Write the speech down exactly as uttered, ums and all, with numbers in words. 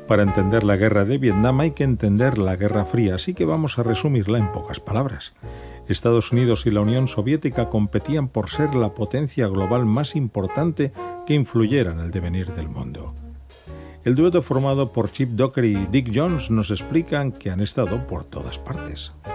Para entender la guerra de Vietnam hay que entender la Guerra Fría, así que vamos a resumirla en pocas palabras. Estados Unidos y la Unión Soviética competían por ser la potencia global más importante que influyera en el devenir del mundo. El dueto formado por Chip Docker y Dick Jones nos explican que han estado por todas partes.